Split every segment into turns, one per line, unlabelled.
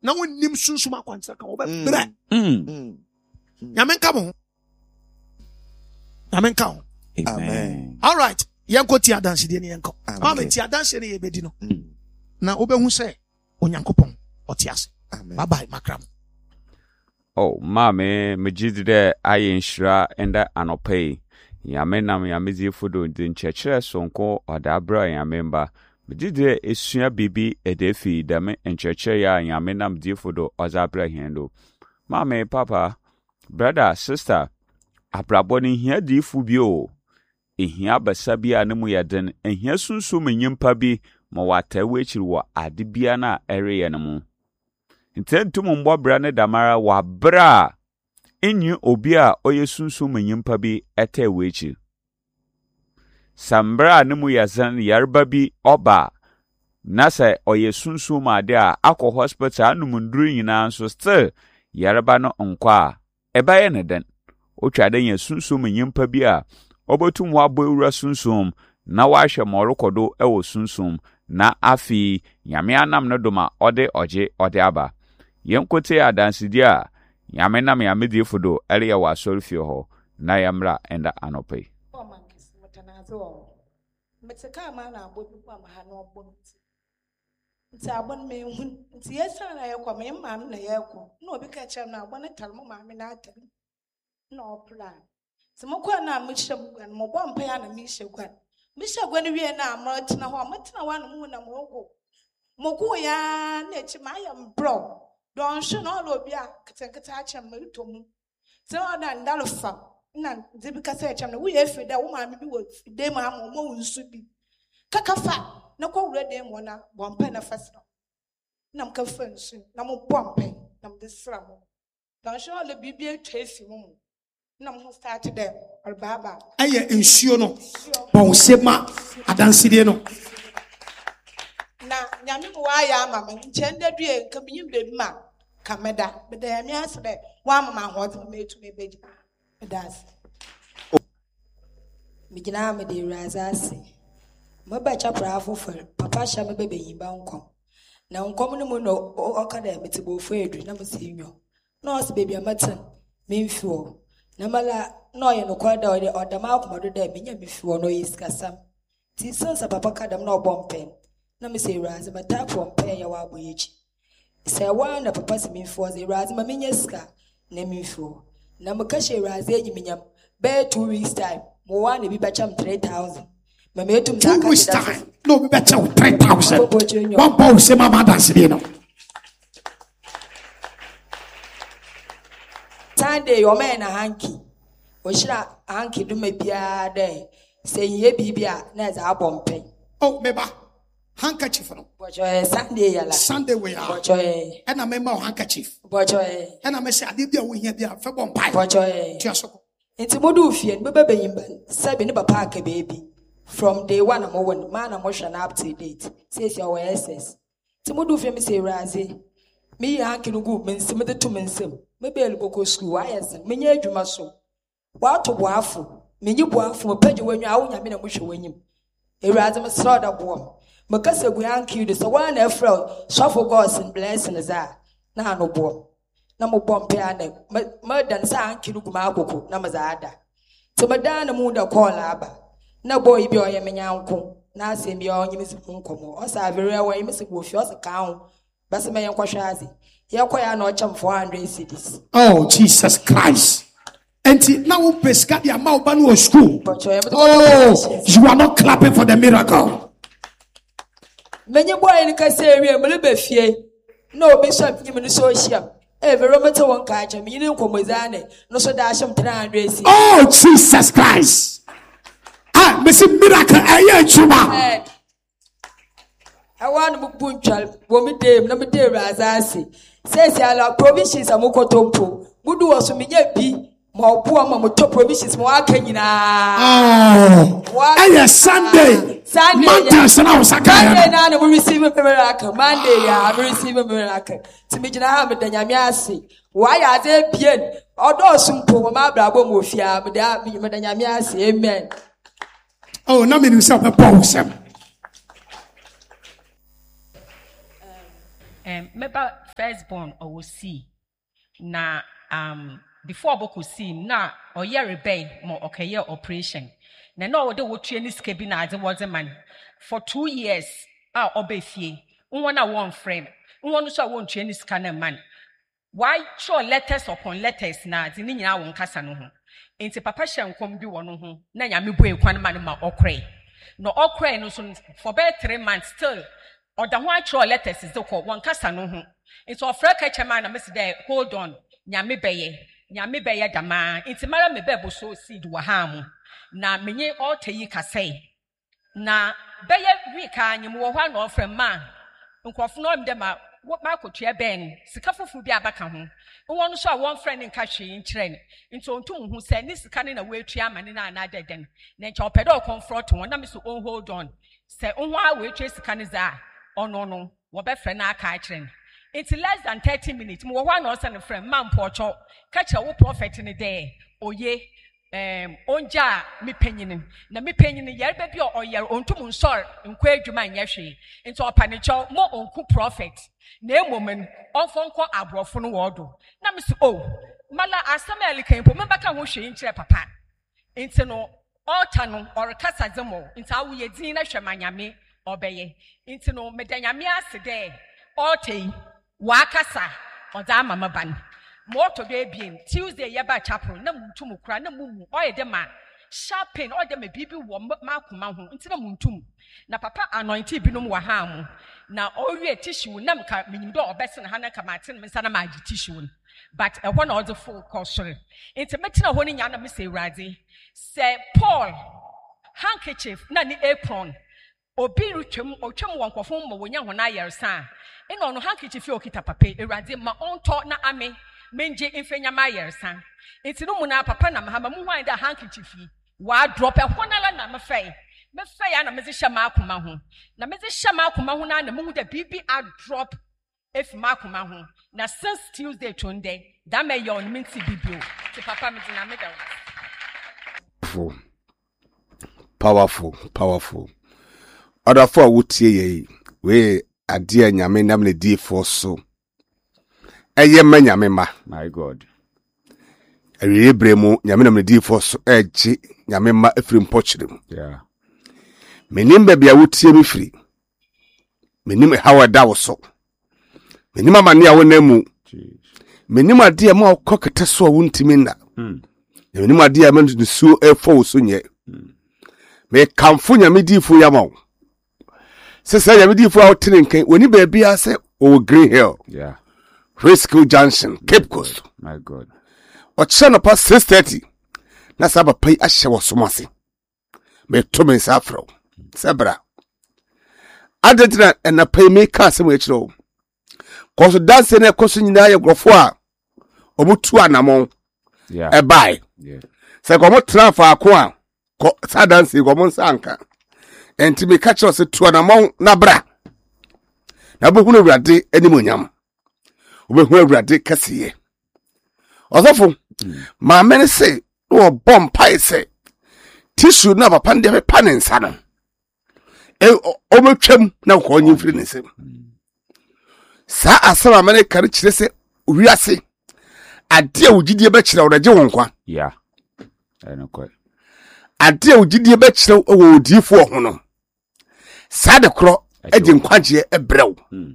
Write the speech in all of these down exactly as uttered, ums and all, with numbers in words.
na wonnim sunsum akwantra ka wo be bre mm nyame nka mo nyame nka.
Amen.
All right, yanko ti adanse de ne yanko ma me ti adanse ne ye bedi no na wo be hu se onyankopon otiase. Bye bye makram.
Oh mame mejide ayenhira enda anopai yame nam yame zifodo din chechire sonko odabra yame mba mejide esua bibi edefi dame encheche ya yame nam zifodo ozabra hendo mame papa brother sister abraboni hia difu bio ehia basabia ne mu yeden ehia sunsum nyimpa bi ma watawe chiri wo adebia na ereye ne mu ntentum mbobra ne damara wa bra enyi obi a oye sunsum nyimpa bi etewe echi sambra ne mu yazan yarba bi oba nasa oye sunsum ade a akọ hospital anumunduru nyina so still yarba no nkwa ebaye ne den otwade nya sunsum nyimpa bi a obotum wabo ewura sunsum na wahwe morokodo ewo sunsum na afi nyame anam no doma ode oje ode aba yenkote adansidi a nyame nam yame difodo ere ya wasorfie ho na yamra enda anopai
o mankisi mutanazo meteka ma na abodu kwa ma ha no obo nti abon me hun nti yesa na ye kwa me mam na ye kwa na obi ka chem na abon talmo ma me na atam na oplan simokwa na mhye gwan mo bo mpa ya na me hye gwan me hye gwan wie na amratina ho amatena wa no mu na mo go mo ku ya na echi ma ya mbro don show no obi a ketenketa achem ma itomu se o da ndalfa na dibika se achem na wo ye fida wo ma me bi wo de ma mo mo nsu bi kakafa na kwa wura de mo na bompa na fasra na mka fansu na mo bompa na mo desra mo don show le bibie twesi mo na mo start there albaba
aye ensuo no bon sema adanside no
na nyame mo wa ya mama nchende due nka binyim bebi ma kameda beda ya mi asre wa mama hoze me etu me beji das
migina me de razasi maba chapra afofel papa sha me bebe yimba nkom na nkom no mo no okada metibo fo edu na mo se nyo na os bebi amaten me mfio na mala no ye no kwada ode odama akomodo da me nya mfio no yiskasam ti sensa papa kadam na obompen na me say razi ma tap on pay ya wa boyechi say one na papa se me for say razi ma menya ska na me for na me kashe razi enyi menyam be two weeks time mo wa na bi bacham three thousand ma me etum
two weeks time no bi bacham three thousand one pound se mama dance dey no
Sunday your man na hanky o shira hanky do me bia dey say ye bibia na za abompen
oh meba handkerchief no
bojoy Sunday yala
Sunday we are
bojoy
and na me ma handkerchief
bojoy
and na me say ade bia wo hia bia fe bom pai
bojoy
tiasoko
enti modu fie be bebe yimba sabe ne papa aka baby from day one am won man am hwa na up to date says your S S enti modu fie me say razi me hanky no go me nsim de to me nsim me be elboko school ayes me nya adwuma so wa to boafo me nyi boafo me page wanyu awo nya me na mo hwe wanyim erazi me sro da boam makasa guyanki de so one efro suffer gods and blessings are na no bo na mo bom pe ane ma dan sa anki no guma akoko na mazada to madana mu da call aba na boy bi oye menyanko na asem bi onye mesi nkomo o sa vere wa yemi se go fi o se kan bas me yenkwa hwazi ye koya na o cham four hundred cedis.
Oh Jesus Christ. Enti na wo peska dia ma oba no school. Oh, you are not clapping for the miracle.
Menye boy ni ka se wi emle be fie na obi shop nyim ni so hia e vero mete won ka acha mi ni nkomozane no so da asham three hundred cedis.
Oh Jesus Christ. Ah, me see miracle aye chuma.
I want mu punchal wo mi dem na mi dem razasi says ala provisions amokotompo mudu wo so mi nya bi ma obo ma mo top provisions mo aka nyina.
Oh, aye Sunday
Sunday
mountains na osaka
Monday na na we receive a miracle Monday ya we receive a miracle ti mi gina ha me da nyame ase wa ya ze bien odo sumpo mo ma brabo mo fia me da me da nyame ase amen.
Oh, na me himself a pause.
Um, me ba
firstborn or see na um before boku see na or year rebel more okay year operation na no de wo tue ni sika bi na ade was a man for two years ah obefie won na one friend won so won tue ni sika na man why show letters upon letters na ade ni nyina won kasa no ho enti papa hyenkom bi wono ho na nya mebo ekwan ma ma okre no okre no so for about three months still or the one show letters is the call one kasa no ho enti ofra ka chema na me say hold on nya me beye nya me beye dama enti mara me bebo so seed wa ha mu na menye altayi kasai na beye week anyi mo ho na ofra ma nkofo no dem ma ma kotua ben sika fufu bi abaka ho won so a one friend nka hwe nkyerɛ nti ontum hu sɛ ne sika ne na wetua amane na na deden na nkyɛ opɛdɛ o comfort won na me so on hold on sɛ onhu a wetua sika ne za ono no wo be frɛ na aka kyerɛ it's less than thirty minutes mo ho na ɔsɛ ne friend man pocho ka kyerɛ wo prophet ne de oye um onja me panyini na me panyini yare ba bi o yare ontum nsor nkwa adwuma nyɛ hwe nti opanicho mo onku prophet na emomen onfonko abrofo no wodo na me so oh mala asam alikan po me baka ho hwe nkyerɛ papa nti no altar no or kasa zemo nti awo ye din na hwe manyame obeye nti no me danyame ase de altar wa kasa oda mama ban moto de bien Tuesday yeba chapel na muntum kura na mumu oye de ma sharpen oye de me bibi wo makoma ho nti na muntum na papa anointing binom wa ha mu na owie tissue na mka minim do obese na na kamaten me sana ma tissue but e ho na oze full kosore nti metina ho ni nya na me se urade se Paul handkerchief na ni apron obi rutwem otwem wonkofo mo wonya ho na yersa eno no handkerchief okita papa urade ma onto na ame menje infenya ma yersa enti no mu na papa na mahama mu hwan da handkerchief wa drop e honala na me fai me fai ya na me hye ma akoma ho na me hye ma akoma ho na na mu da bibi a drop if ma akoma ho na since Tuesday tunde da me yo on minti bibio ti papa me na me da
powerful powerful other for wutie ye we ade anyame nam ne di for so eye ma nyame ma
my god
eri ebremu nyame nam ne di for so eji nyame ma efiri mpochire mu
yeah
menim ba bia wutie mi firi menim hawa da wo so menim amane a wonamu menim ade ma okokete so wuntimi na
mm
menim ade ma nsuo efo so nye me kamfo nyame di fu yamaw sese nyame di fu a wotene nkan woni ba bia se o Green Hill
yeah
Risco Junction Cape Coast
my god
o channel pa six thirty na saba pay ahye wo somase me to me safro sebra adetra na pay me ka se mo ekiro ko so dance na ko so nyina ye grofo a omutu anamon
yeah
e bai
yeah
se ko mo transfer ako a ko sa dance ko mo sanka enti me ka kiro se tu anamon na bra na bo hunu urade animonyam obehu urade kasiye osofo ma men say no bomb pie say tissue na papa ndi be panensa no e o metwam na ko onyi firi ne sem sa asama mane kare kire se wiase ade a wugidie be kire wodaje wonkwa
yeah eno ko
ade a wugidie be kire wo odifo ho no sa de kro e di nkwaje e brew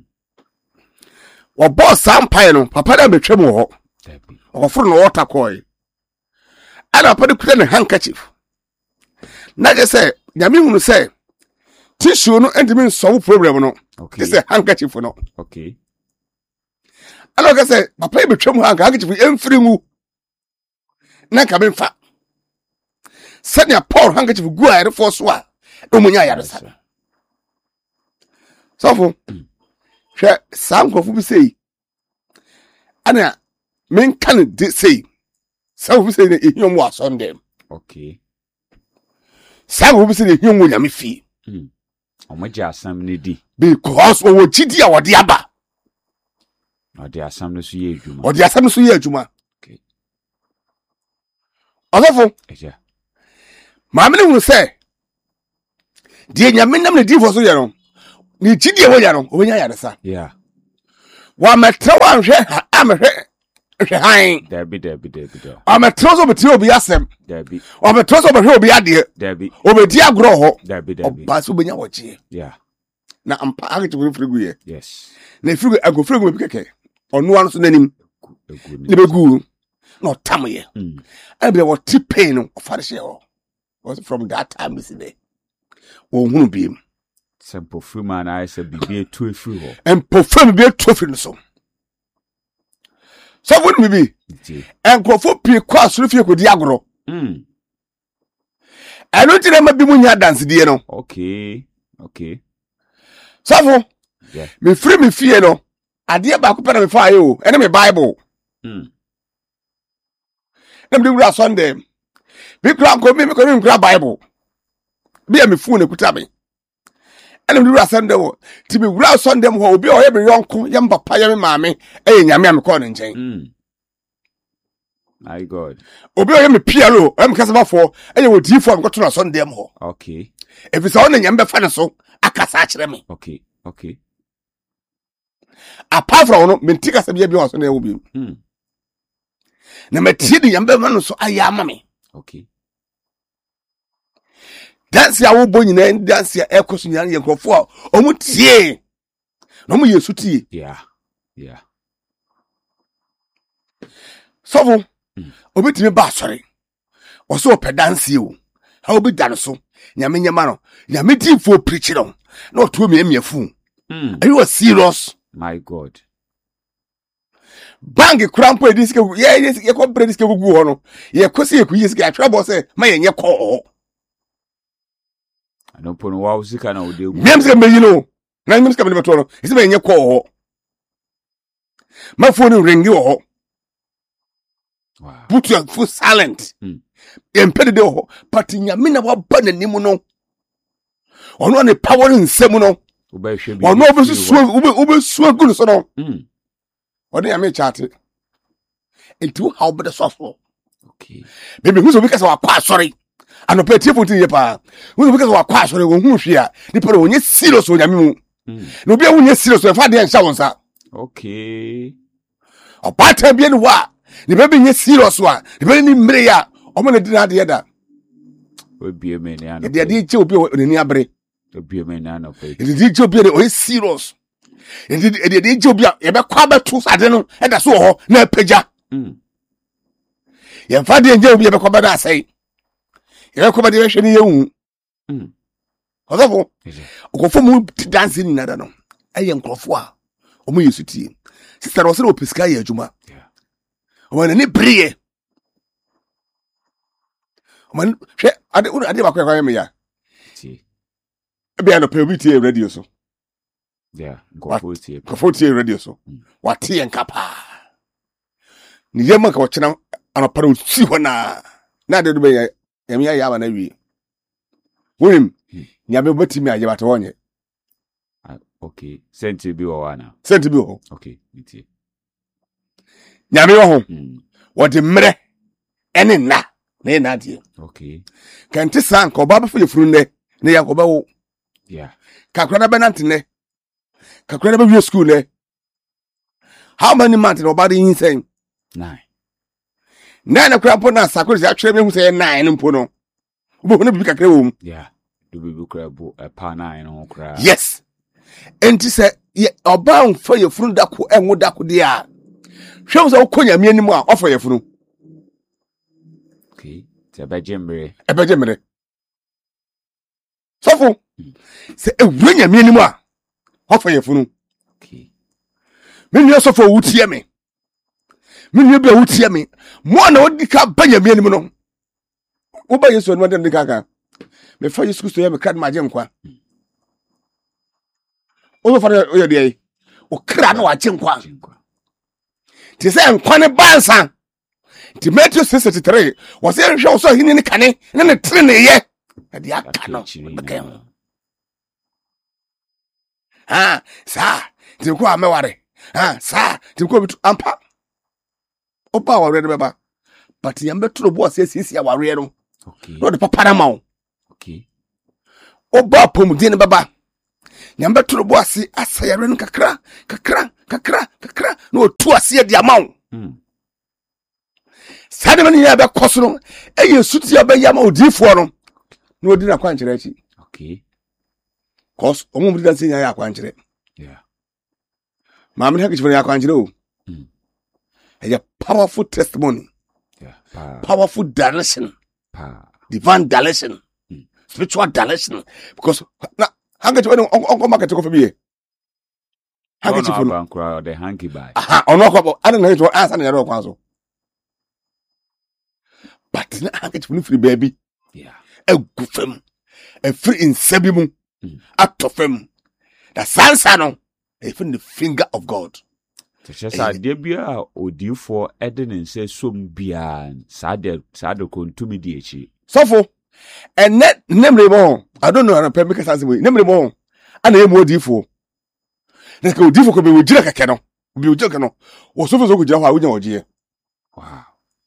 wo boss ampai no papa da metwam wo ho ofuru no water koi ana pade kuta ne handkerchief na je say nyame hunu say tissue no endimi solve problem no
okay
say handkerchief no
okay
ana ga say papa e betwam handkerchief emfiri mu na ka benfa sanya Paul handkerchief gu a yare for so a omunya yare sa so hwe sankofu bi say ana men can say so we say the ehim was on them
okay
so we say the ehim wo nyame fi
mm omaja asam ne di
because wo gidi a wode aba
no de asam no so ye adwuma
wode asam so ye adwuma
okay
osofo
eja
ma me hu say de nyame nam ne di for so ye no ni gidi e wo ya no wo nya ya sa
yeah
wa metra wan hwe amhwe hwe han
Debbie, Debbie, Debbie, Debbie.
wa metra so beti obi asem
Debbie,
wa metra so behwe obi ade
Debbie,
obedi agro ho
Debbie, Debbie.
oba so benya woche
Yeah.
na ampa agete wo frigu ye
Yes.
na frigu ago frigu bi keke onu anu so nanim ne begu no tam ye
Mm.
and be what pain no ofare she ho was from that time this day wo hunu bi
Simple free man, I said, be too free.
and perform be trophy so so what we be and go for pe kwa so fie ko di agro
Mm.
eno tire ma bi mu nya dance die no
Okay. Okay.
so for
Yeah.
me free me fie no ade ba ko pere me fa yo ene me bible
Mm.
em di wura sunday bi kra ko me me ko me kra bible bi e me fu na kuta me ene di wura sunday wo ti bi wura sunday ho obi o ye be yonko ye mbapa ye me maame e nyame am ko no nchen
Mm. My God.
obi o ye me piano em kasa ba fo e ye wo di fo am ko to na sunday ho
Okay.
e fi sa wona nyame be fa ne so akasa akere me
Okay. Okay.
apart from no me ntika se bia bi o so na e wo bi
Mm.
na me tie di nyame be ma no so aya ma me
Okay.
dance ya wo bo nyina dance ya e koso nyina ye krofo a o mu tie no mu yesu tie
Yeah. Yeah.
sofo obi timi ba sori o so pe dance o ha obi dan so nyame nyama no nyame di fo preach no na o to me emiafu
Mm.
are you serious
My God.
bank crampo e disike ye ye ye ko bre disike gugu ho no ye ko se ye ku yisike atwa bo se ma ye nye ko
I don't put no wow sick and out there.
miam se me yino na miam se me beto no ise ma ye nye ko ma phone ringi ho
Wow.
put your full silent
Mm.
empede de ho but nyame na wa ba nanim no ono ne power nsem no
Ube should
ono obe so obe obe so gu so no
Mm.
ono ya me chat into how better so so
Okay.
baby who's obi kasa wa kwa sorry ano pe tie fontin ye pa who's obi kasa wa kwa sorry wo hu hwe a ni pere onye serious o nyame mu
Mm.
no bi a wonye serious o fa de nsa wonsa
Okay.
o pattern bi ni wa ni baby nye serious wa ni baby ni mre ya o mo na di na de da
We be a man.
de de de che obi o ni abre
Be a man. No pay.
de de che obi o serious de de de che obi ye be kwa be to sade no e da so ho na pagya
Mm.
ye fa de nje obi ye be kwa be da sai ye be kwa be de hwe ni ye hu
Mm.
Odofo
Is it?
okofo mu dancing ni nada no eye nkrofo a o mu yesu tie sister o se o pesika ye adwuma
Yeah.
o na ni briye o man hwe ade ade ba kwa kwa me ya
See.
be no pe obi tie radio so
Yeah. Go
What?
for it. here.
kofo tie radio so wa tie nkapa ni ye maka o chena anopara o si ho na na de do be ya yemi ya ya ba na wi wim nyabe botimi aje bata wonye
Ah, okay. Send to be one.
sent bi ho
Okay. It's it.
nyame wo ho
Mm.
wo de mre ene na na na die
Okay.
kante san ko baba fe furu ne ne ya ko ba wo
Yeah.
kakra na benante ne kakra na be wi school ne how many months no body insane
Nine.
na na kra po na sakori ya twere me hu say nine no mpo no wo bo ne bi kakra wo mu
Yeah. Do be crab a pa nine on cry.
yes enti se oba mfa ye furu da ko enwo da ko de a hwe so konya mi anim a ofo ye furu
Okay. It's a bad jembre.
e be je mere sofo se ewura nya mi anim a ofo ye furu
Okay.
me nua sofo wutie me me nua bia wutie me mo na odi ka ba nya mi anim no wo ba yesu no de ka ka me fa yesu so ye me kad ma je nkwa o fa o ye de o kra na wa je nkwa
Jinkwa.
ti se nkwa ne bansa ti Matthew six thirty-three wo se hwe so hini ne kane ne ne tre ne ye na dia aka no be kan ha sa ti ko ameware ha sa ti ko bitu ampa opa ware ne beba but yambe turo bo se sisi ya ware no
Okay.
no de papa na ma wo
Okay.
oba pomudin ne beba nyamba to bo ase asayare no kakra kakra kakra kakra no tu ase de amawo
mm
sade mani ya be koso no eye suti ya be yama odifo no no odi na kwankyere achi
okay
cause omo bi dan se nya ya kwankyere
yeah
ma me hakich ya kwankyere o
mm
a powerful testimony
yeah pa
powerful direction
pa
divine direction
mm.
spiritual direction because na hanga chwe on market ko febie hanga chwe
no no the hanky by
aha ono ko ana na to answer na yaro kwanso but na hanga chwe free baby
yeah
egu fam e free in sebimu
mm.
atofam the sansa no e fin the finger of God.
Tshesa de bia odifo ede ne nse som bia sade sade kontumi di echi
Sofo ene nemre mo I don't know ana pe make sense mo nemre mo ana ye mo odifo na ka odifo ko be wojira keke no be wojira keke no wo sofo so ko jira ho a wonya woje
wow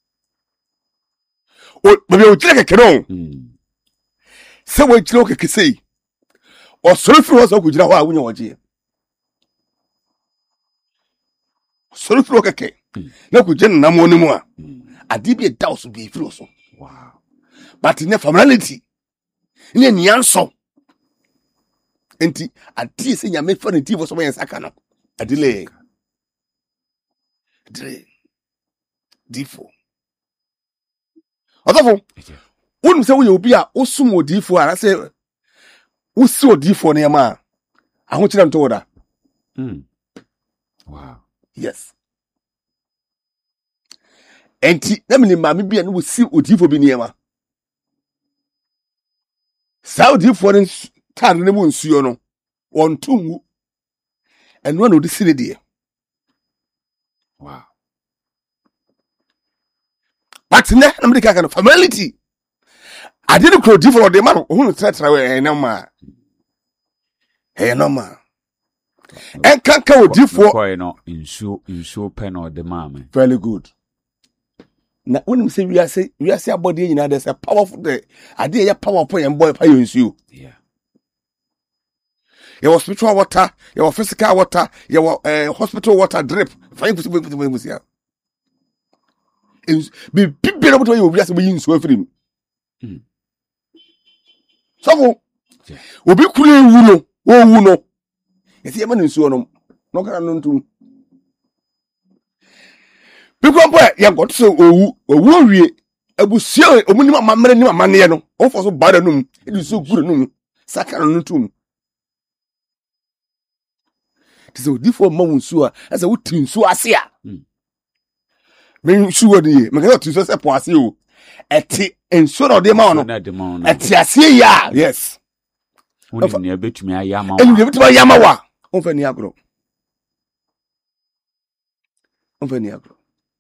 o be wojira keke no
mm
se wo jira keke sei o sofo wo so ko jira ho a wonya woje sofo keke na ko je na mo ni mu a ade bi da so bi firo so
wow
but in familiarity ni nianso enti ati se nyame fa ne tifo so yen saka no adile adile difo otofo wonu se wo ye obi a osum odifo ara se usi odifo ne ma aho kira nto woda
mm wow
yes enti na me ma me bia no wo si odifo bi ne ma Saudi for in tan ne mu nsuo no won tungu eno na odi sire de
wow
but ne na me ka ka no familiarity ade no kro di for de ma no hu tretra we na ma he no ma en kan ka odi for
ko no nsuo nsuo pe no de ma me
very good na unim say we are say we are say abodi nyina there's a powerful the ade ya powerful yan boy pa yonsuo
yeah
your spiritual water your physical water your uh, hospital water drip fine pusi pusi pusi pusi ya be bibbe no to you we are say yinsuo afrim
mm
so obi kuru ewu no wo wu no yesi e ma nsuo no no kana no ntum because boy ya got so owu owu wie abusia omunim amamre ni amane no ofo so bada num e so guru num saka no ntum tiso difo ma wonsu a asa wuti nsu ase a me nsu wodi me ga tiso se po ase o eti ensu no de ma no eti ase ya yes
woni ne betumi ayama
enu de betumi ayama wa onfa ni agro onfa ni agro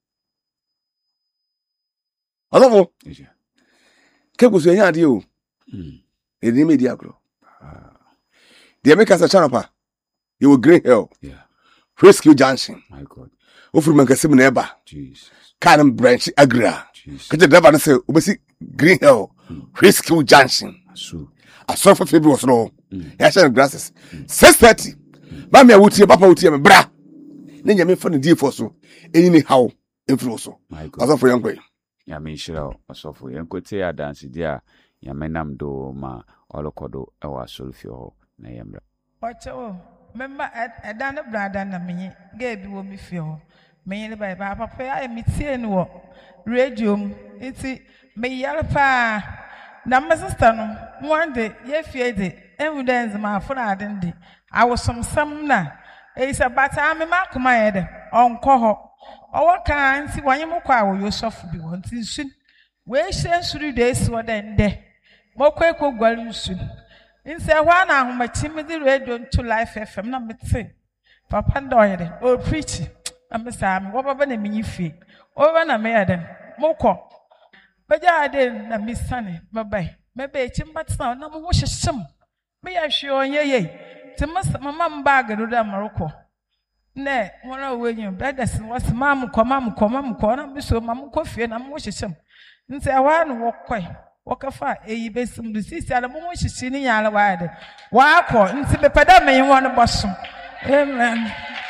Alofo.
yeah
Ke kuso nya ade o.
mm
E di me di agro. Dia make us a chanapa. You will Green Hill.
yeah
Rescue Junction.
my god
Ofuru man kasem na eba.
jesus
Kan branch agra.
jesus
Ke the driver na say obesi Green Hill. Rescue Junction.
so
Aso for febi was no.
mm
Ya share grasses. six thirty. Ba me awutie papa wutie me bra. Ne nya me fa ne die for so. Eni ni hawo enfro so.
my god
Aso for yankwe.
ya me shira osofo yenkote ya dance dia ya menam do ma olokodo e wa solfio ho na yemra
Ocho, member at Dana Brada na me, gave you me feel. Me by Papa, I meet no radio. It's me yalpa. Na my sister no one day, ye feared it, evidence my father didn't. I was some sumna. It's about I'm a mark my head on coho. Or can see one more car you suffer be wanting soon. Where says three days what then there. More quick will go soon. In say one hour, my timidity radio to life F M number three. Papa Doyle, or preaching. I'm a Sam, what about the mini fee? Over na maiden, Moko. But I didn't, na Miss Sunny, bye bye. Maybe a chimbat sound, no wash a sum. May I show ye ye? To Master Mamma bag and do Morocco. Nay, one of William Brothers was Mam, come, Mam, come, Mam, corner, so Mam coffee and I'm washing some. And say, I want to walk quite. wakafa eyi besim du sisi ala mo hihyi ni yala wade wa akọ nti be pada me won boso amen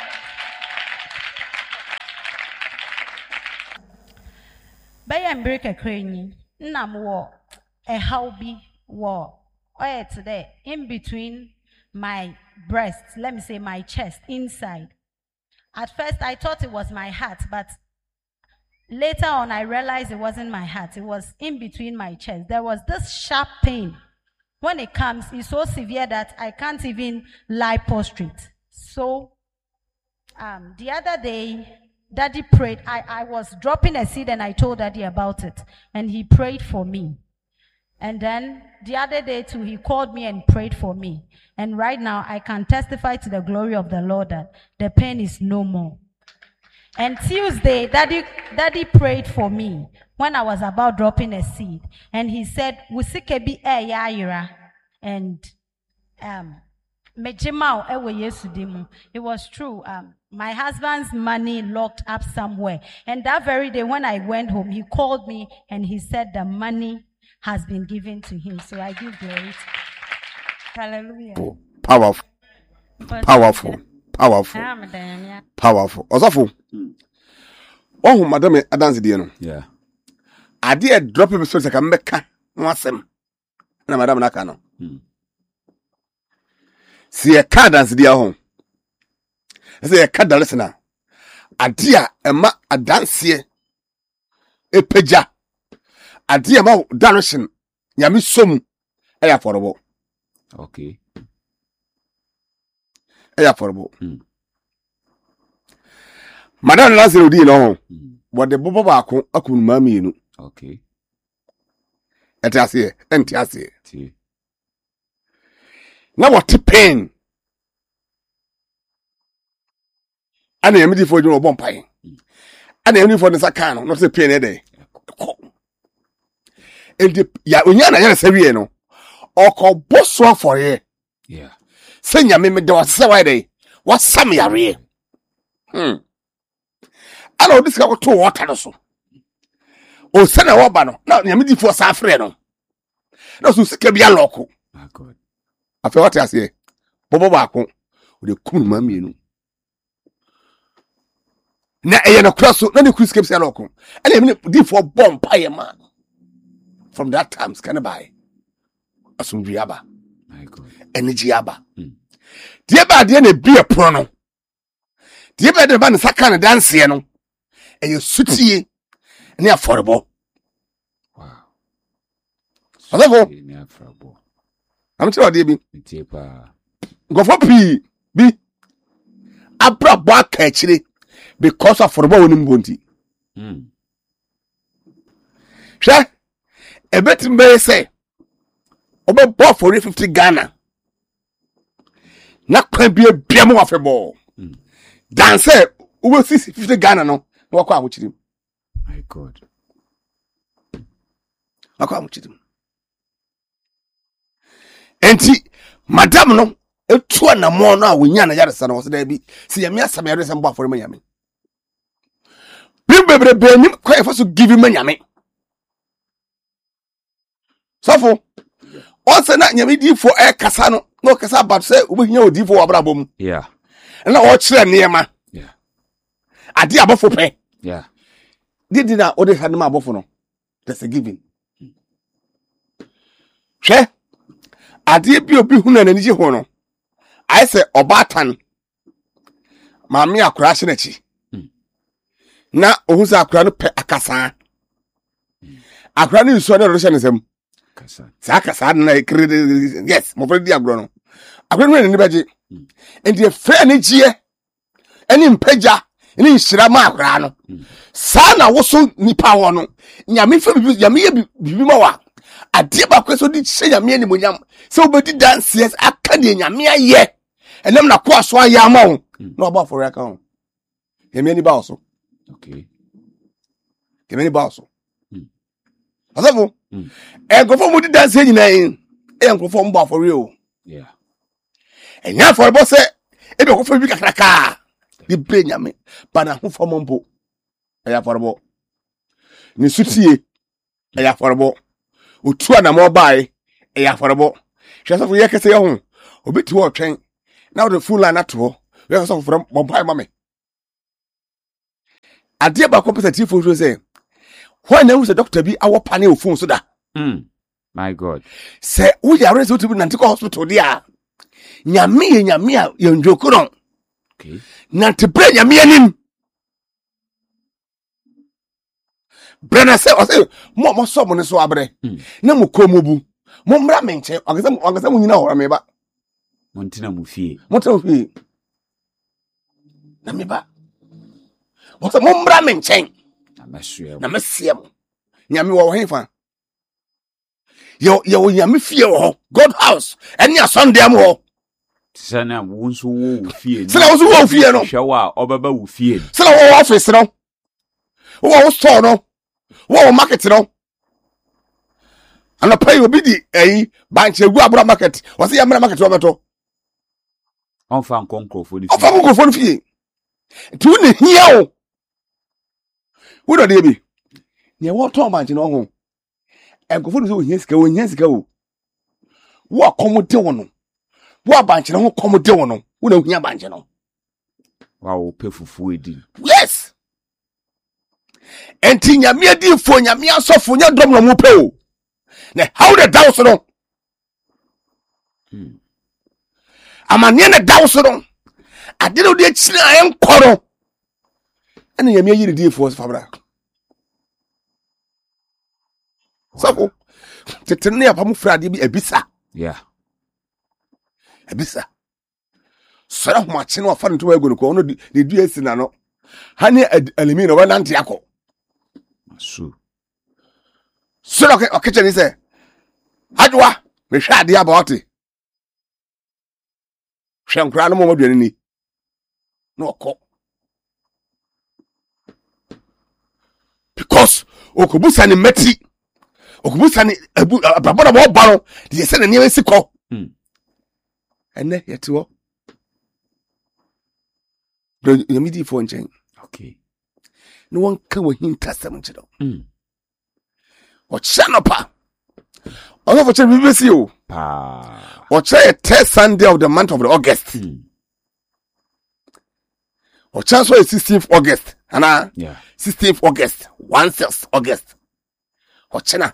Baya mbirika krenyi nna mo a how be wo oh today in between my breast, let me say my chest inside. At first I thought it was my heart, but later on I realized it wasn't my heart. It was in between my chest. There was this sharp pain. When it comes, it's so severe that I can't even lie prostrate. So um, the other day, Daddy prayed. I, I was dropping a seed and I told Daddy about it. And he prayed for me. And then the other day too, he called me and prayed for me. And right now, I can testify to the glory of the Lord that the pain is no more. And Tuesday, Daddy, Daddy prayed for me when I was about dropping a seed. And he said, Wusikebi e yaira. And um, it was true. Um, my husband's money locked up somewhere. And that very day when I went home, he called me and he said the money has been given to him. So I give glory to Hallelujah.
Powerful. Powerful. Powerful. Powerful. Osofo. Oh, madam, I dance the
Yeah.
I did drop him so I can make wasem. Na madam nakano. See a card dance the home. I say a card listener. A dear Emma a dance here. A peja. A dear ma dancing. Yami sum. I affordable.
Okay.
I affordable. Madam Lazaro di no. What the bobo baako akun mami nu.
Okay.
Etiase, entiase.
Ti.
Na what pain. Ana yemi di for you obon pai. Ana yemi for the sakano, not the pain e dey. Enti ya onya na yare sawie no. Oko boso for ye.
Yeah.
Senya me me de wase why dey. What sam yare. Hmm. Ana odisi ka to water no so. O se na wo ba no. Na yemi di for sa afre no. Na so sika bia loko.
My God.
Afa what you say? Bobo baako. O de kum ma mienu. Na eye na kraso na ne kuske bia loko. Ana yemi di for bomb paye man. From that time scan by. Asumdwi aba.
My God.
Energy aba. Die ba de na bi epro no. Die ba de ba ne saka na dance ye no. Eye sutie ne affordable.
Wow.
Alavo.
Ne affordable.
Am tell you bi.
Ntepa.
Go for P bi. Abra bo aka chire because affordable wonim bonti.
Mm.
Hwe e betim be say obe bo for fifty Ghana. Na kwan bi abia mo afebo.
Mm.
Dance obe fifty Ghana no. Wakwa amuchirim.
My God.
Wakwa amuchirim. Enti madam no etua na mo no a wonya na yaresa na wo se da bi se yame asam yaresa mbo afore manyame. Bi bebrebe nim kwa efa so give manyame. Sofo. O se na nyame di fo e kasa no no kasa about say obehinya odi fo abrabom.
Yeah.
Na o kire niema.
Yeah.
Ade abofo pe.
Yeah.
Did na o de hanu ma abofo no. That's a giving. Hwe ade bi obi hu na naniji ho no. I say obatan. Mami akura hye na chi. Na ohun sa akura no pe akasa. Akura ni nso na rohye nsem.
Kasa.
Sa akasa na yes, mo fredi agro no. Akura no ni beje. And the fair ni gie. Eni mpeja, eni nhira ma akura no. Sa na woso nipa ho no. Nyame fa bibi nyame ye bibi ma wa. Ade ba kweso di hye nyame ni monyam. Se obedi dance yes aka de nyame aye. Enem na kwa so aye ama ho. Na oba for aka ho. Nyame ni ba oso.
Okay.
Nyame ni ba oso. Asafo. E gofo mu di dance nyina yin. E nkofo mbo for real.
Yeah.
Enya for bo se e be gofo bi kakraka. Di bre nyame bana ho fom mbo. E ya for bo. Ni sutie. E ya for bo. otu ana mo bae e ya forebo hwe so ye kese ye ho obi ti wo twen now the full line ato we so from bombay mame ade ba competitive for say when na the doctor bi awo pane o phone so da
mm my god
say we are ready to be nanti hospital dia nyame ye nyame a ye ndwokoro
okay
nanti bre nyame anim brana say o say mo mo so mo ne so abre na mo komobu mo mra menche ogese ogese mo nyina hora me ba
montina mu fie
montina mu fie na me ba mo so mo mra menche
na masua
na masiem nyame wo hefa yo yo nyame fie wo God house eni asonde am ho
sana wo nso wo fie
sana wo wo fie no
hwa obaba wo fie
sana wo office no wo store no wo market no ana pay obi di eh banche egu abura market wo se ya mra market wo beto
on fa nkonkrofo ni
on fa nkonkrofo ni fie ti wo ne hia o wo do de bi ne wo to banche no ho enkofo ni so hia sika wo hia sika o wo akomode wo no wo banche no ho komode wo no wo na hia banche no
wa wo pe fufu edi
yes enti nyame adi fo nyame asofo nya dom no mo pe o na how the down so no
hmm
amane na down so no ade no de chira en koro ene nyame yiri di fo fabra safo tetene apam frade bi abisa
yeah
abisa sara ho mache no afa nto ego no ko no de du esi na no hani alimi no wana nti akọ
su
so okay okay chani say adwa me hwa ade about it hwe nkra no mo maduane ni no okọ because okobusa ni meti okobusa ni ababoda mo baro de se na ni esi kọ
mm
ene yetiwo do yamidi fo nchen
okay
no one ka wahin tasam nchido
mm
o chanopa o for che B B C o
pa
o che third Sunday of the month of the August
mm
o chance so sixteenth August ana
yeah
sixteenth August sixteenth August o chena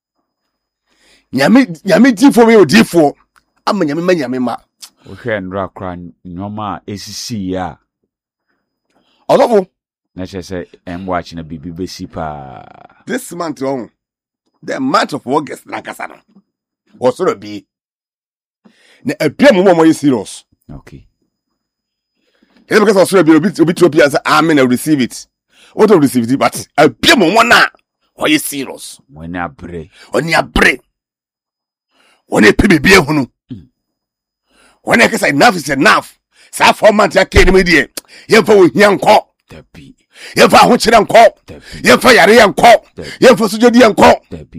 nyame nyame di fo me o di fo ama nyame ma nyame ma
o hwe nra kra nyoma esisi ya
olofo
na chese em watch na bibi besi pa
this month on the month of August na kasana o so be na apia mo mo serious
okay
he because of so be obi obi to apia say amen I receive it what to receive it but apia mo na o ye serious
when abre
oni abre oni pe bibi ehunu when I say enough is enough sa four months akeni me die ye fa wo hia nko
tabi
ye fa ho kire nko ye fa yare ye nko ye fa sujodi ye nko
tabi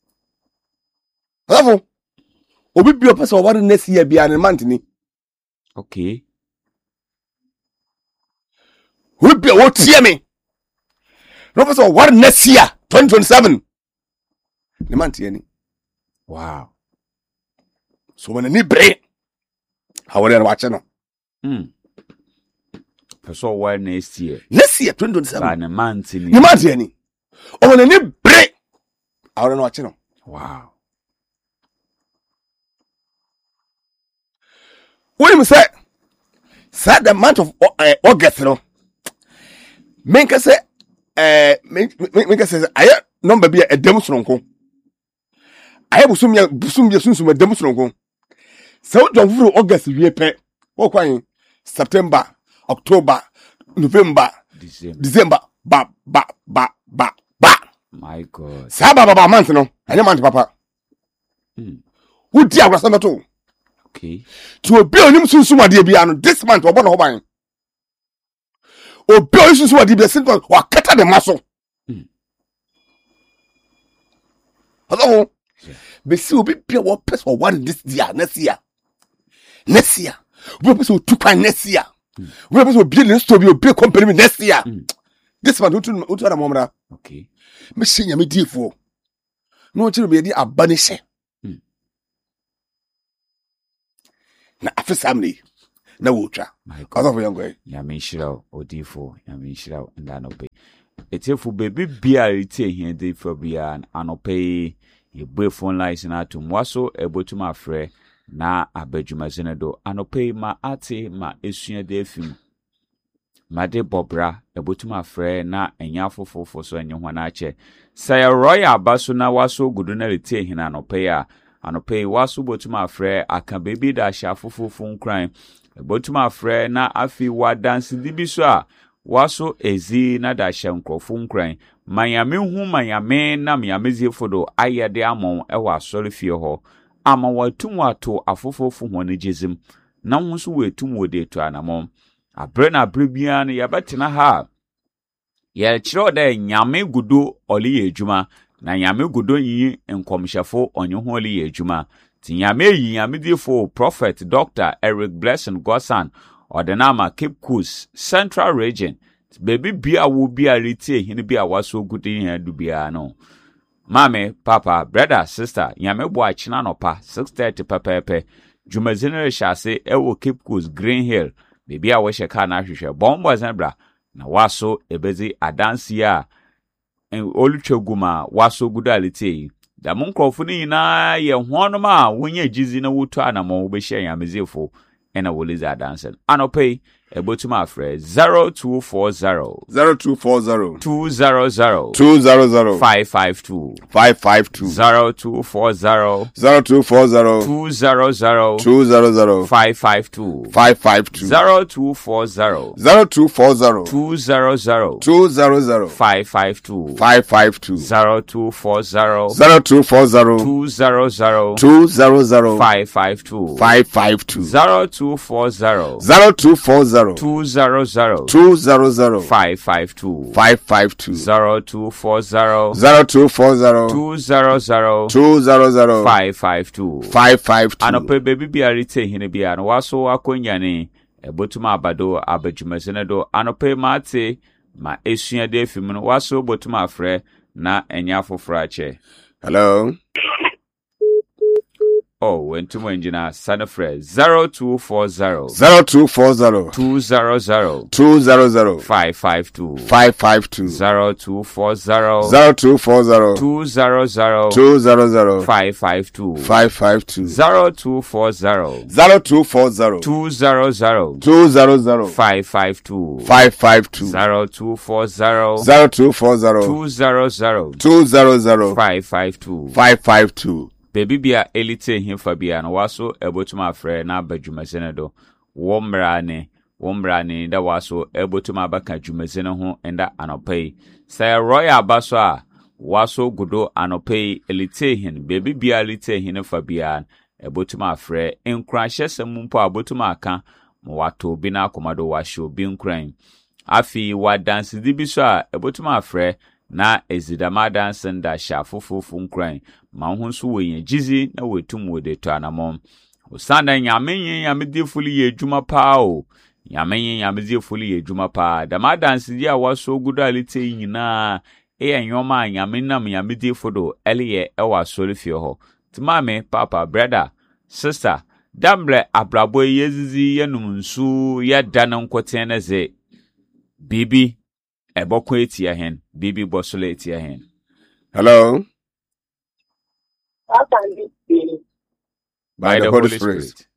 bravo obi bi opese o ware next year bia ne month ni
okay
we bi o tie me no opese o ware next year twenty twenty-seven ne month ye ni
wow
so when ni bre how we watch no
mm so why next year
next year twenty twenty-seven
ba ne month ni
ni month ye ni o when ni bre how we watch no
wow
when we say say the month of uh, August no men ka say eh men ka say aye number bi e dem sononko aye busum ya busum ya sunsum dem sononko so don furu August wie pe wo kwan September October November
December
December ba ba ba ba ba
my god
sa ba ba ba month no anya month papa
mm
wo di awrasa meto
okay
to obi onim sunsum ade bia no this month obo no ho ban obi onim sunsum ade bia sinto wa kata de maso
mm
hello be see obi bia wo pese o what this year next year next year we pese o two pan next year we pese o bi le sto bi o bi company next year this month utu utu na momra
okay
me shenya me difo no chiri be di abanise na afisamni na wutra cause of young guy
ya me shira odifo ya me shira nda no pe etefu baby bia ite here dey for bia anope ye boy phone lines na to mwaso ebotuma frɛ na abadwumazene do anope ma ate ma esua de afim ma de bobra ebotuma frɛ na enya fofofo so enye ho na ache say royal abaso na waso gudu na lete here na anope a anope waso botuma frɛ aka baby da sha fofofo nkran ebotuma frɛ na afi wa dance dibi so a waso ezi na da sha nkrofo nkran mayame hu mayame na mayame fodo ayede amon ewa asori fie ho ama watum wato afofofo ho ne jezim na ho so wetum wode to anamon abre na abre bia na yabetena ha ye kiro da nyame gudo oli ejuma na nyame gudo yi nkomhyefo onye ho oli ejuma ti nyame yi nyame difo prophet Doctor Eric Blessing Gosan Odenama Cape Coast Central Region baby bia wo bia rete hini bia waso gudi hen du bia no mame papa brother sister nyame bo achina no pa six thirty pepepe jumazine shase ewo Cape Coast Green Hill baby a wo sheka na hwehwe bombo zebra na waso ebezi adansi a olutweguma waso gudalite da munkrofo ni nyina ye hono ma wonye gizi na wotu anamo wo be hye nyamezefo ena woliza adansen anope ebotuma afre zero two four zero
zero two four zero
two zero zero
two zero zero
five five two
five five two
zero two four zero
zero two four zero
two zero zero
two zero zero
five five two
five five two
zero two four zero
zero two four zero
two zero zero
two zero zero
five five two
five five two
zero two four zero
zero two four zero
two zero zero
two zero zero
five five two
five five two
zero two four zero
zero two four zero
two zero zero
two zero zero
five five two
five five two
zero two four zero
zero two four zero
two zero zero
two zero zero
five five two
five five two
anope baby bia rete hine bia no waso akonyane ebotuma abado abadwumazene do anope mate ma esua de afim no waso botuma afre na enya foforo ache
hello
oh went to engineer sanafre zero two four zero
zero two four zero
two zero zero
two zero zero
five five two
five five two
zero two four zero
zero two four zero
two zero zero
two zero zero
five five two
five five two
zero two four zero
zero two four zero
two zero zero
two zero zero
five five two
five five two
zero two four zero
zero two four zero
two zero zero
two zero zero
five five two
five five two
baby bia elite himfa bia no waso ebotuma afre na abadwumazene do wo mrane wo mrane da waso ebotuma abaka dwumazene ho enda anopai say royal abaso a waso gudo anopai elite hin baby bia elite hin fa bia ebotuma afre enkrahye semumpo abotuma aka mo wato bi na akomado washo bi nkran afi wa dance dibi so a ebotuma afre na ezidama dance nda sha fofofu nkran ma ho so wenye gizi na wetum wode to anamom osanda nyamenye nyamedefuli ye adwuma pa o nyamenye nyamedefuli ye adwuma pa dama dance dia waso gudalite nyina e enyoma nyamenam nyamedefo eliye e waso lefie ho timame papa brother sister damble abrabo yezizi yenum nsu ya danan nkoten na ze bibi ebokwa etia hen bibi bosole etia hen
hello
how can this be
by, by the, the Holy, Holy Spirit, Spirit.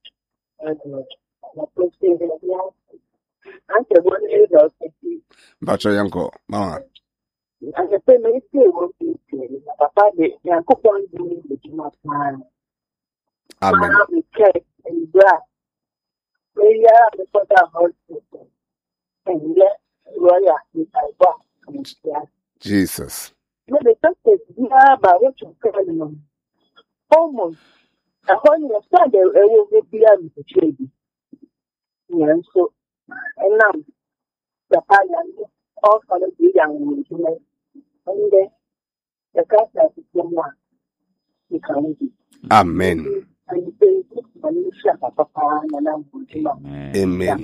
Bacho yanko mama
and the me say what is papa de yakopon di the plan amen we check and bra we are the father hospital and yeah royal is I
Jesus
no the success dia ba what you call them almost a whole year stand there will be a to trade yeah so and now the parliament all for the young women and the class is one you can do
amen
and you papa and
amen amen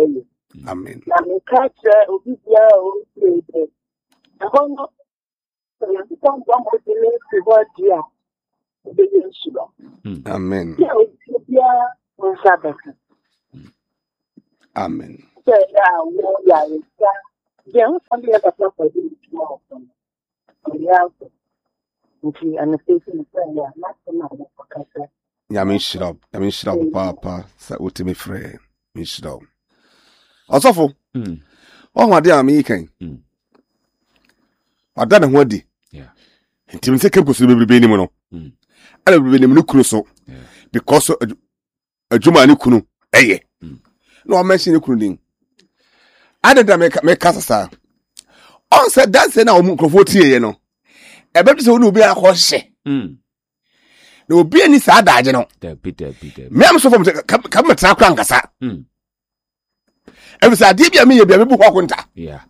amen
na me catch obibia o play the hono Nyankopɔn bɔ mmɔden ne fi hɔ adi a wobɛyɛ nhyira.
Amen.
Yɛ a ɔsi biara wo nsa bɛka.
Amen.
Sɛ ɛyɛ a wo yaresa, deɛ nfa no yɛ papa fa de ntuma ɔfɔ no. Ɔyɛ afɔ. Nti anasɛsi no sɛ ɛyɛ a n'asɛm a wɔkasa.
Nyame nhyira wo. Nyame nhyira wo papaapa sɛ wotumi frɛ. Nhyira wo. Ɔsɔfo. Ɔho ade a meyi kan. Wada ne ho adi. Nti mse kempo so bebrebe ni mu no. Ana bebrebe ni mu no kunu so. Because adwuma ne kunu ɛyɛ. No o mention ne kunu din. Ada da me me kasa sa. On said dance na o mu krofo tie ye no. Ebe bi se wo no bi akọ hye. Mm. Na obi ani sa adaje no. Da bi da bi da. Me am so fom ka me tra kra nkasa. Mm. Ebe sa ade bia me ye bia me bu hɔ konta. Yeah.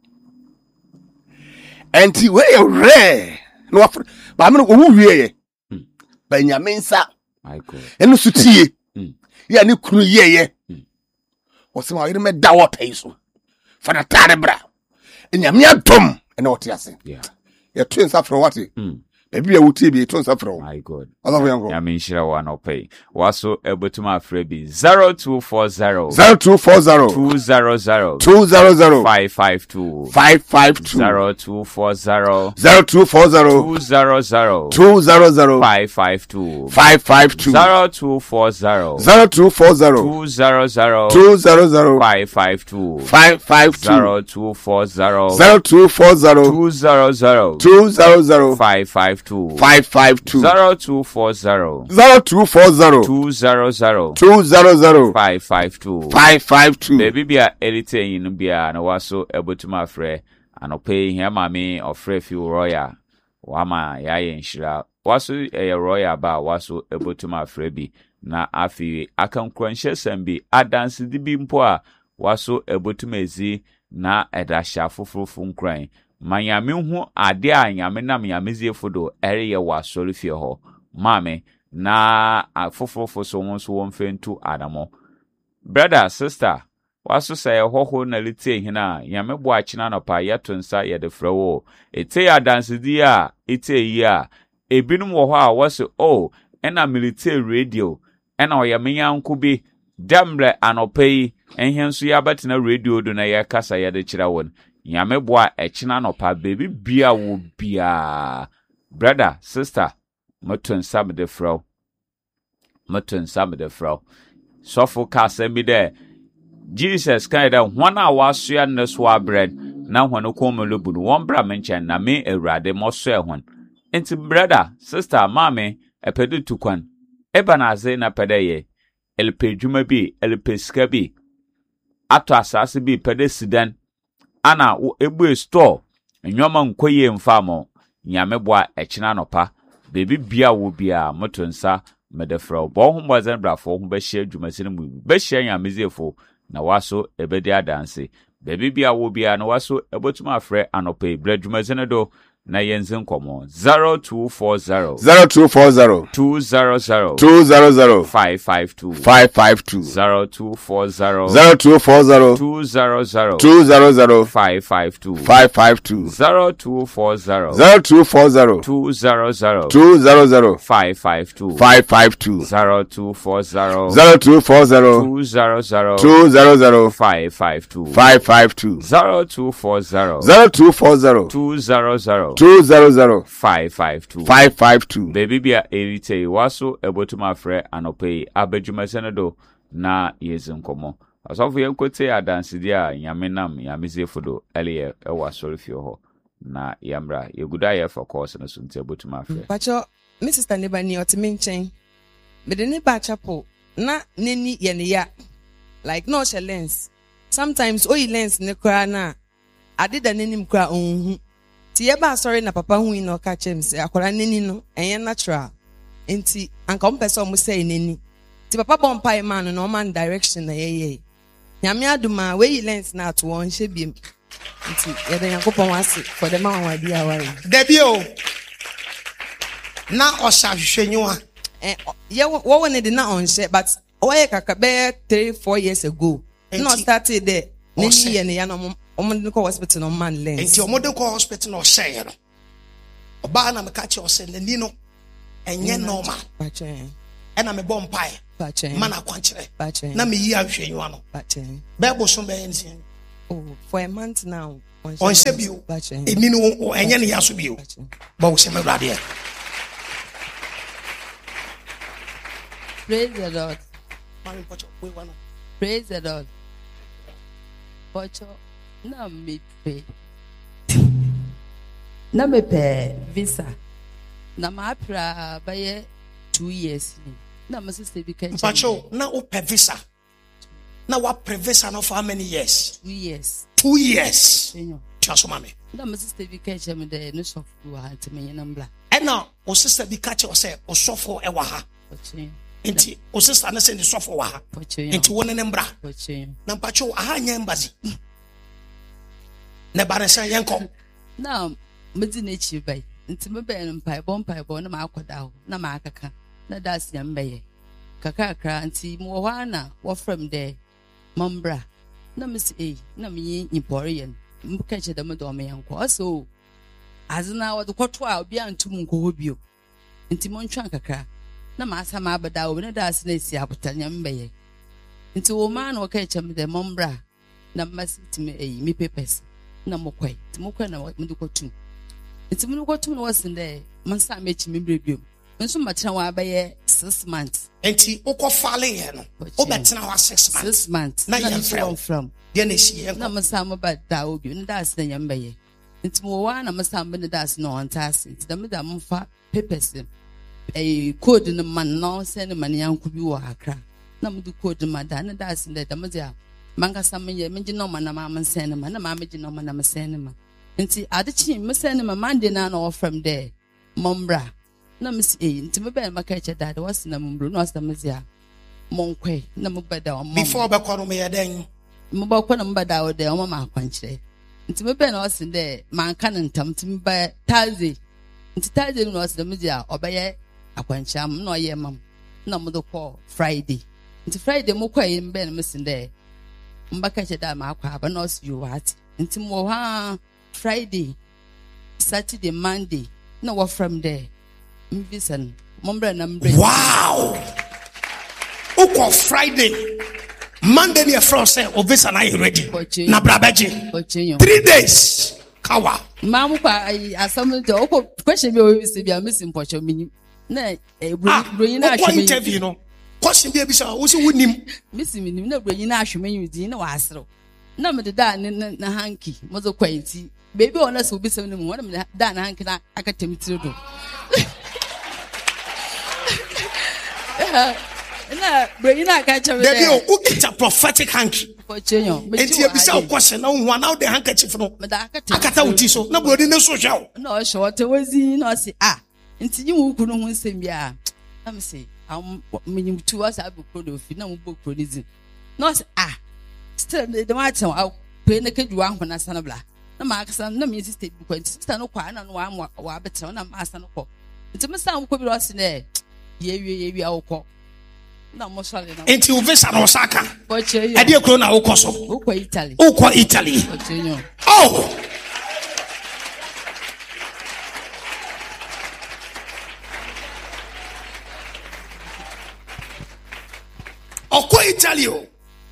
Enti we ye rare. No afro ba me no wo wie ye. Mm. Ba nyame nsa. My God. Eno so tie. Mm. Ya ne kunu ye ye. Mm. Wo se ma yire me da wo pay so. Fa na tare bra. Nyame adom ene wo te ase. Yeah. Ya twin safro wati. Mm. Baby ya wuti bi twin safro. My God. Allah yango. Ya minshira wa no pay. Waso ebotuma afrebi zero two four zero zero two four zero two zero zero two zero zero five five two five five two zero two four zero zero two four zero two zero zero two zero zero five five two five five two zero two four zero zero two four zero two zero zero two zero zero five five two five five two zero two four zero zero two four zero two zero zero two zero zero five five two five five two zero two four zero zero two four zero two zero zero two zero zero five five two five five two. Baby bia editing no bia na waso ebotuma frɛ anope hia mame ofrɛ fi royal wama ya ye nhyira waso eye royal ba waso ebotuma frɛ bi na afi akankranhye sambi adanse di bi mpo a waso ebotuma ezi na edahya foforofu nkran manyame hu ade a nyame nam nyamezie fodo ere ye wasori fie ho mame na afofofo so won so won fentu adamo brother sister waso say hoho na litie hina nyame bo akina no pa yeto nsa ye de frewo ete ya dance di a ete yi a ebinum wo ho a wose oh ena military radio ena oyamenya nko bi damre anopai enhenso ya batena radio do na ye kasa ye de kira won nyame bo a ekina no pa baby bia wo bia brother sister Mutton Sam de Fro. Mutton Sam de Fro. Sofo kasa mi de. Jesus kind of one hour swear no swa bread. Now when no come lubu one bra mention na me erade mo swear one. Enti brother, sister, mommy, a pedu tukwan. Eba na ze na pedeye. El pejuma bi, el peska bi. Ato asase bi pede sidan. Ana ebu store. Nyoma nkwoye mfamo. Nyame boa ekina nopa. Baby bia wo bia motonsa medefra bo ho mbozen brafo ho be hye dwumasine mu be hye nyamezefo na waso ebedi adanse baby bia wo bia na waso ebotuma afre anope bra dwumasine do na yenzen komo zero two four zero zero two four zero two zero zero two zero zero five five two five five two zero two four zero zero two four zero two zero zero two zero zero five five two five five two zero two four zero zero two four zero two zero zero two zero zero five five two five five two zero two four zero zero two four zero two zero zero two zero zero five five two five five two zero two four zero zero two four zero two zero zero two zero zero five five two five five two. Baby bia erite waso ebotuma frɛ anope abadwuma senedo na yezin komo asofo yenkote adanse dia nyame nam nyameze fodo eliye ewa sorofio ho na yamra yeguda ye for course na sunte ebotuma frɛ
pacho mi sister ne bani otime nchen me de ne ba chapel na neni ye ne ya like no she lens sometimes oyi lens ne kra na ade da nenim kra onhu ti ye ba sorry na papa hu ino ka chem se akwara neni no enye natural enti anka on person mo say neni ti papa bon pai man no man direction na ye ye nyame aduma we lens na to won hye biem enti ye de yakopon wase for the man wa dia wa
debi o na osha hwenwa
eh ye wo won de na on hye but oye kaka be three four years ago no started there neni ye ne ya no omo de ko hospital no man lens
enti omo de ko hospital no share no Oba na me catch you say ni no enye normal.
Bache.
Ena me bɔ mpae.
Bache.
Mana kwankyere.
Bache.
Na me yi ahwenwa no.
Bache.
Bible so be nsi.
Oh, for a month now.
On sebio.
Bache.
Eni no enye ne yaso bio. Ba wo se me brade.
Praise the Lord.
Praise
Praise the Lord. Pocho, na me pay. Na me pay visa. Na ma pra baye two years ni. Na my sister be catch.
Pacho, na o pay visa. Na wa pre visa no for how many years?
Two years.
Two years.
Senyo.
Chaso mame.
Na my sister be catch me there no soft wa ante me nambla.
E na o sister be catch o say o sofo e wa ha.
Pocho.
Enti o sister na say ni sofo wa ha.
Pocho.
Enti wona ne mbra.
Pocho.
Na pacho aha nya embassy. Na bare say yenko.
Na me di na chi bai. Nti me be no mpai bon mpai bon na ma akoda ho na ma akaka na das ya mbeye kaka kra nti mo wa na wo from there mambra na me say na me yin imporian mbuka che da me do me yanko so azina wo de kwoto a obi antum nko hobio nti mo ntwa kakra na ma asa ma abada wo na das na si abotanya mbeye nti wo ma na wo ka che me de mambra na masiti me eh me papers na mo kwai nti mo kwai na mo de kwotu nti mo kwotu no was in there man sa me chi me brebio nso matena wa abaye six months
enti ukọ fale ye no o betena wa six months
six months
na ye from
from
de na si ye
na masa mo ba da obi na das na yamba ye nti mo wa na masa mo na das no on task nti da me da mo fa papers eh code no man no se ne man yanku bi wa akra na mo du code ma da na das na da mo dia manga sam ye me no man na ma man se ne ma na ma me no man na me se ne ma nti adechi me se ne ma mande na na from there mombra na misi eh nti me be maka eche dad was na mumbro no was na misia monkwe na mo beda o
before be kwano me yeden
mo ba kwa na mo beda o de o ma akwankyere nti me be na was de man ka ntam nti me ba tazi nti tazi no was na misia obaye akwankyere am na oye mam na mo do call friday nti friday mo kwa ye me be na misi de mbaka eche dad ma akwa ba no you what nti mo ha friday saturday monday na what from there Mvison, Mombra number.
Wow! Uko Friday, Monday near Friday, or visa na ready. Na brabaji. Three days. Kawa.
Mamu pa asam to oko question me we se bia missing pocho mini. Na e bro na
ahwe. Interview no. Question bia bi sa wo se wonim.
Missing mini na bro na ahwe manyu di na wasro. Na me da na hanky mozo kwanti. Baby ona so bi sem no mo na da na hanky na akatem tiro. Na bring na catch me there.
There you get a prophetic hanky.
Pochenyo.
Enti e bisa question na hu na the handkerchief no. Akata uti so na brodi na so hwa.
No short wazi no say ah. Enti nyimu ku no hu nsem bia. Na me say am menyim tu was abi prodo fi na mo bo produce. No say ah. Still the matter I pay na kedu ahụ na sanabla. Na ma akasa na me sister bi kwenti. Sister no kwa na no wa wa betra na ma asa no kọ. Enti me sa mo ko bi ro se na ye ye ye wi awokọ na mo sale na
enti u visa na osaka
poche
ade ekro na awokọ so
ukọ Italy
ukọ Italy
poche yo
oh ukọ Italy o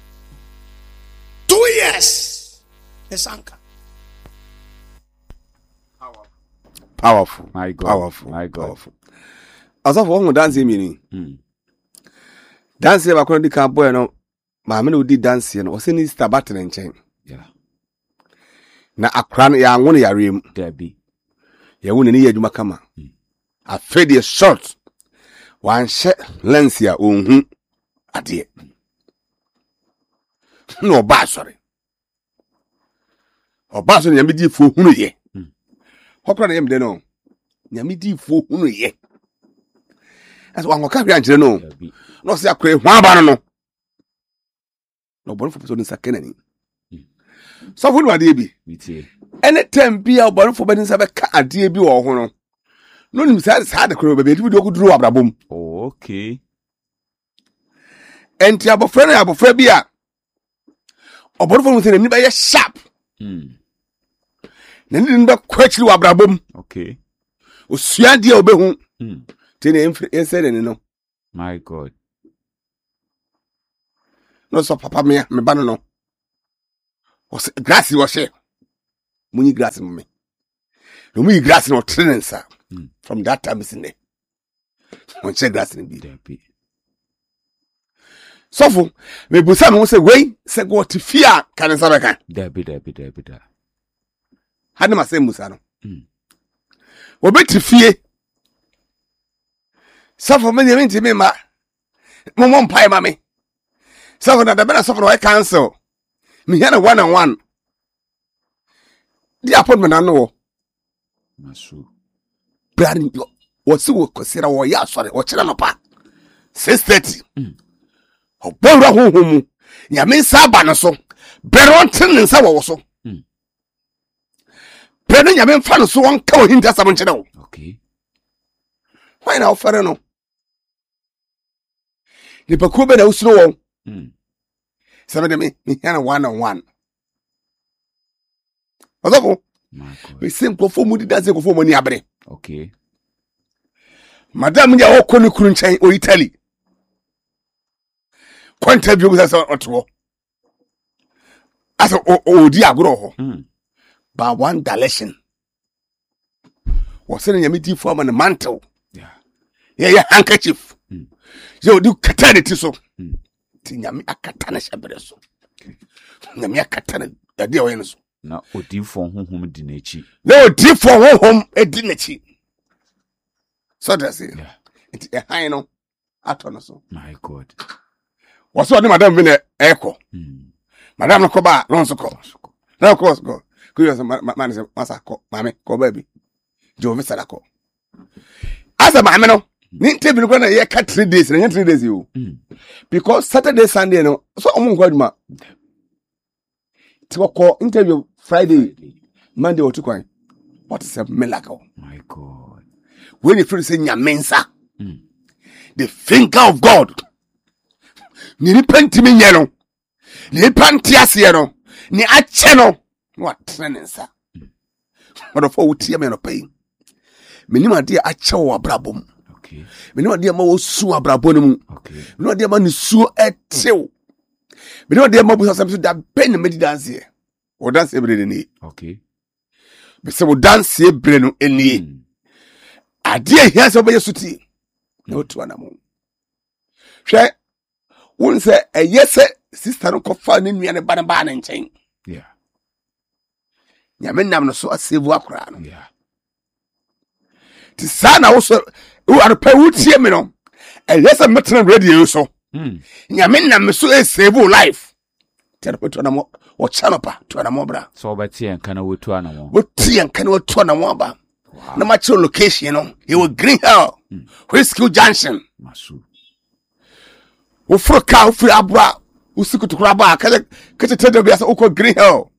two years esanka
powerful powerful
my God
powerful
my God
powerful. Asafo ho dance meaning.
Mm.
Dance ba kono di kan boy no ma me no di dance no o se ni sister batten nchen.
Yeah.
Na akra no ya anwo no yare mu.
Debi.
Ya woni ni yadwuma kama. Mm. A fade short. Wan she lens ya onhu ade. No ba sorry. Oba so nyame di fo hunu ye. Mm. Hokra na yem de no. Nyame di fo hunu ye. As one can be no, no, see a crave one banana. No, but for the second. So, what would they be? Any time be our bottom for bedding a cat, dear be or honor. No, himself had the crow, baby, we don't draw up a boom.
Oh, okay.
And Tiabo friend, Abo Fabia. Or bottom within anybody sharp.
Hmm.
Then didn't quite you a boom.
Okay.
osua dia obehu te ne mfiri ese ne no
my god
no so papa me me ba no no o grass wo she munyi grass mo me no munyi grass no trenensa from that time is in there on che grass ni bi sofo me busa me say wey say go to fear kan sa beka
da bi da bi da bi da
hade ma say musa no obeti fie suffer me me me ma mo mo mpai ma me suffer na da bena suffer why cancel me here one on one the appointment no
masu
brand what so we consider wo ya sorry o kire no pa six thirty obora honhom ya me sa ba no so beron tin nsa wo so beron ya me fa no so won ka o hinta sam kire wo
okay
why na ofere no ni pa ko be na usuro wo mm sabe de me me here one on one Ozoko we same ko fo mu di dance ko fo mo ni abre
okay
madam ya o ko ni kuru nchen o Italy kwanta bi ogusa so oto asa o o di agro ho
mm
ba one dalation was saying yamiti form and mantle
yeah
yeah yeah handkerchief
mm
yo di kata de ti so
mm
ti nyame akata na shabre so nyame akata na de o yen so
na odi fo honhom di nachi
na odi fo honhom e di nachi so that's it
yeah
it e han no ato no so
my god
was so the madam be na eko
mm
madam no ko ba no so ko na ko ko ku yo man say masa ko mame ko baby jo vi sadako asa mame no ni tebi ko na ye ka three days na three days you
mm
because Saturday Sunday no so omo ko aduma ti ko interview Friday Monday or two kwan what is a miracle
my god
when you feel say nyamensa
mm
the finger of God ni repentimi nye no ni repenti ase no ni ache no what trenensa what of all tie me no pay menim ade ache wo abrabom
okay
menim ade ma wo su abrabom mu
okay
menim ade ma ni su etew menim ade ma bu so so da ben me di dance here o dance every day
okay
be se wo dance every no eni ade hia so be yesuti na otu anamo hwe won se eyese sister no kofa ne nua ne ba ne ba ne nchen
yeah
nyame nam no so asevu akora no
yeah
ti sana wo so wo arpa wutie me no eyese metre radio so
mm
nyame nam so asevu life tere to na mo wo chano pa to na mo bra
so obeti en kana wotu anamo
wo tie kan wo to na mo ba na ma che location no e wo Green Hill mm. Whiskey Junction
masu
wo fro ka wo fro abra wo sikutu kura ba ka ka tete de biasa wo ko Green Hill